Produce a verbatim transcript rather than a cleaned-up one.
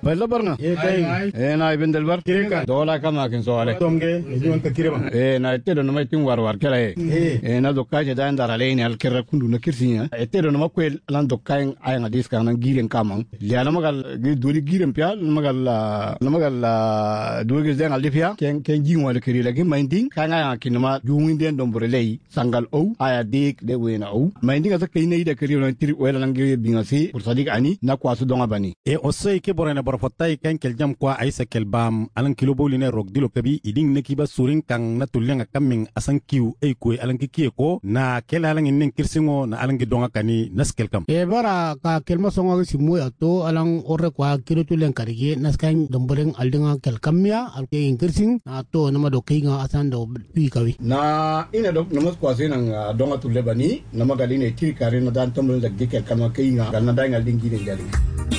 pella barna e kai e na ibn delbar kireka dola kama kin so ale tomge idon ka kireba e na te do no mai tin war war kala e e na do kaje da ndara le ni al kirra kundu na kirsinya e te do no makwe lan do kain ay nga diska nan giren kamang liana magal gi dori giren pia magal na magal do gi zen al difia ken ken ji wala kiri la gi minding kanga kinuma juwin den do borelei sangal o aya dik de wena o minding asa kay nei da kiri no tiri wala lan gi bingasi pour sadik ani na kwasu donga bani e osay ke borene borfotay ken kel jam kwa aysa kel bam alan kilo boline rok dilo kabi iding ne kiba surin kang na tullenga kaming asan kiu e ko alan ki ko na kel alan nin kirsingo na alan gi donga kani naskel kam e bara ka kelma songa simu ya to alan orre kwa kilo tullen karige naskan domboreng aldinga kel kamya al ke kirsing na to na mado kinga asan do pi kawi na ina do namas kwase nan donga tulle bani na magali ne tiri kare na dan tamul da gekel kama kinga ganna dangal dingi de gali